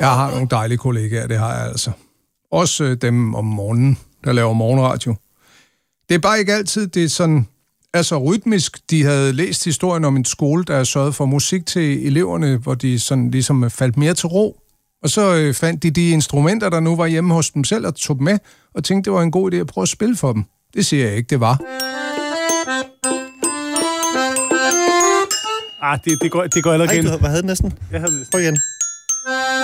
Jeg har nogle dejlige kollegaer, det har jeg altså. Også dem om morgenen, der laver morgenradio. Det er bare ikke altid, det er sådan, altså rytmisk. De havde læst historien om en skole, der sørgede for musik til eleverne, hvor de sådan ligesom faldt mere til ro. Og så fandt de instrumenter, der nu var hjemme hos dem selv, og tog dem med, og tænkte, det var en god idé at prøve at spille for dem. Det siger jeg ikke, det var. Det går allerede igen. Hvad havde den næsten? Jeg havde den næsten. Prøv igen.